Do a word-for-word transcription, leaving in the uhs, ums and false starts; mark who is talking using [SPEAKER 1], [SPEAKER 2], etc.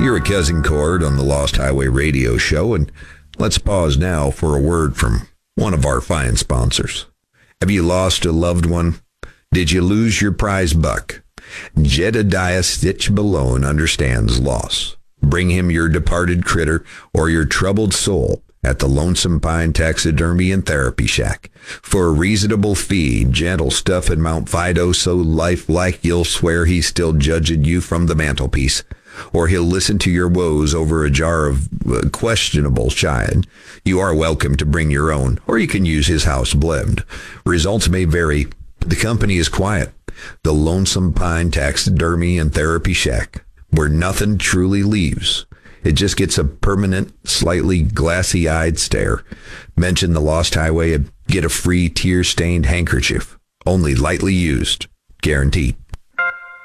[SPEAKER 1] You're a Cousin Cord on the Lost Highway Radio Show, and let's pause now for a word from one of our fine sponsors. Have you lost a loved one? Did you lose your prize buck? Jedediah Stitch Balone understands loss. Bring him your departed critter or your troubled soul at the Lonesome Pine Taxidermy and Therapy Shack. For a reasonable fee, gentle stuff and Mount Fido so lifelike you'll swear he's still judging you from the mantelpiece. Or he'll listen to your woes over a jar of uh, questionable shine. You are welcome to bring your own, or you can use his house blend. Results may vary. The company is quiet. The Lonesome Pine Taxidermy and Therapy Shack, where nothing truly leaves. It just gets a permanent, slightly glassy-eyed stare. Mention the Lost Highway and get a free tear-stained handkerchief. Only lightly used. Guaranteed.